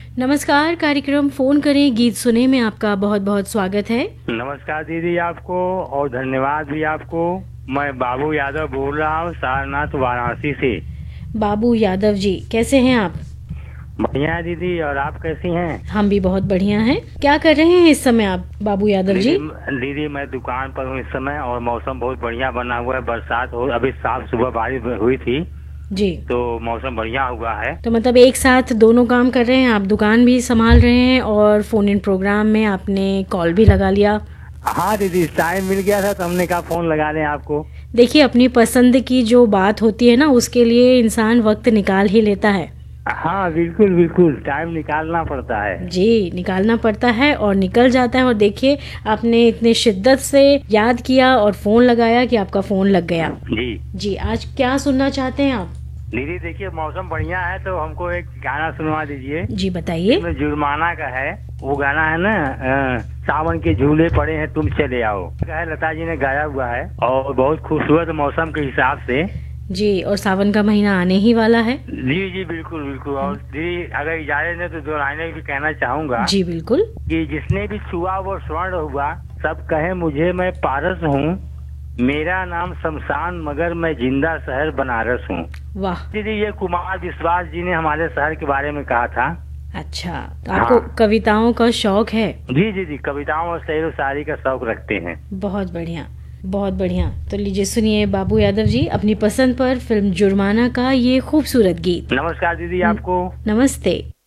नमस्कार, कार्यक्रम फोन करें गीत सुने में आपका बहुत बहुत स्वागत है। नमस्कार दीदी आपको और धन्यवाद भी आपको। मैं बाबू यादव बोल रहा हूँ सारनाथ वाराणसी से। बाबू यादव जी, कैसे हैं आप? बढ़िया है दीदी, और आप कैसी हैं? हम भी बहुत बढ़िया हैं। क्या कर रहे हैं इस समय आप बाबू यादव जी? दीदी मैं दुकान पर हूँ इस समय, और मौसम बहुत बढ़िया बना हुआ है। बरसात हो, अभी साफ सुबह बारिश हुई थी जी। तो मौसम बढ़िया हुआ है। तो मतलब एक साथ दोनों काम कर रहे हैं आप, दुकान भी संभाल रहे हैं और फोन इन प्रोग्राम में आपने कॉल भी लगा लिया। हाँ दीदी, टाइम मिल गया था तो हमने कहा फोन लगा लें आपको। देखिए, अपनी पसंद की जो बात होती है ना, उसके लिए इंसान वक्त निकाल ही लेता है। हाँ बिल्कुल बिल्कुल, टाइम निकालना पड़ता है जी, निकालना पड़ता है और निकल जाता है। और देखिए, आपने इतने शिद्दत से याद किया और फोन लगाया कि आपका फोन लग गया। जी। जी, आज क्या सुनना चाहते हैं आप? दीदी देखिए, मौसम बढ़िया है तो हमको एक गाना सुनवा दीजिए। जी बताइए। इसमें जुर्माना का है, वो गाना है ना, सावन के झूले पड़े हैं तुम चले आओ, है लता जी ने गाया हुआ है, और बहुत खूबसूरत मौसम के हिसाब से। जी, और सावन का महीना आने ही वाला है। जी जी बिल्कुल बिल्कुल। और दीदी अगर इजाजत ने तो दोहराने भी कहना चाहूंगा। जी बिल्कुल। कि जिसने भी छुआ वो स्वर्ण हुआ, सब कहे मुझे मैं पारस हूँ, मेरा नाम शमशान मगर मैं जिंदा शहर बनारस हूँ। वाह। दीदी ये कुमार विश्वास जी ने हमारे शहर के बारे में कहा था। अच्छा, तो आपको कविताओं का शौक है? जी जी जी, कविताओं और शेर व शायरी का शौक रखते हैं। बहुत बढ़िया, बहुत बढ़िया। तो लीजिए सुनिए बाबू यादव जी अपनी पसंद पर फिल्म जुर्माना का ये खूबसूरत गीत। नमस्कार दीदी आपको। नमस्ते।